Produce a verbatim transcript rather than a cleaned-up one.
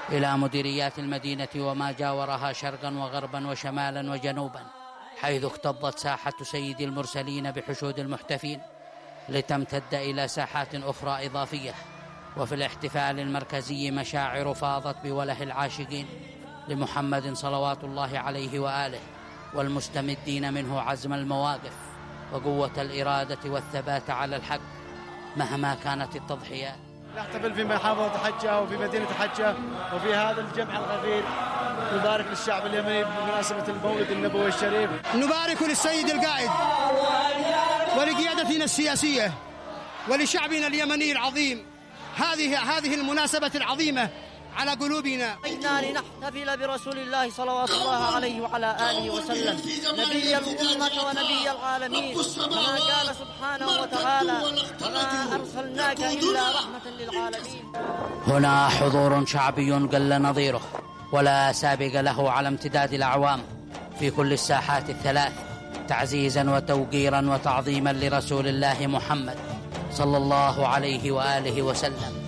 إلى مديريات المدينة وما جاورها شرقا وغربا وشمالا وجنوبا، حيث اكتظت ساحة سيد المرسلين بحشود المحتفين لتمتد إلى ساحات أخرى إضافية. وفي الاحتفال المركزي مشاعر فاضت بوله العاشقين لمحمد صلوات الله عليه وآله، والمستمدين منه عزم المواقف وقوة الإرادة والثبات على الحق مهما كانت التضحيات. نحتفل في محافظة حجة وفي مدينة حجة وفي هذا الجمع الغفير، نبارك للشعب اليمني بمناسبة المولد النبوي الشريف. نبارك للسيد القائد ولقيادتنا السياسية ولشعبنا اليمني العظيم هذه هذه المناسبة العظيمة على قلوبنا. إنا لنحتفل برسول الله صلوات الله عليه وعلى آله وسلم، نبي الأمة ونبي العالمين، كما قال سبحانه وتعالى: وما أرسلناك إلا رحمة للعالمين. هنا حضور شعبي قل نظيره ولا سابق له على امتداد الأعوام في كل الساحات الثلاث، تعزيزا وتوقيرا وتعظيما لرسول الله محمد صلى الله عليه وآله وسلم.